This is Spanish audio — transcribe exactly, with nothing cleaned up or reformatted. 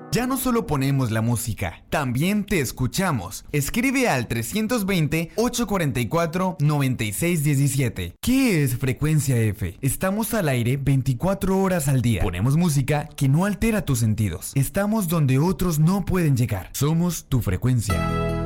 Ya no solo ponemos la música, también te escuchamos. Escribe al trescientos veinte, ochocientos cuarenta y cuatro, noventa y seis diecisiete. ¿Qué es Frecuencia F? Estamos al aire veinticuatro horas al día. Ponemos música que no altera tus sentidos. Estamos donde otros no pueden llegar. Somos tu frecuencia.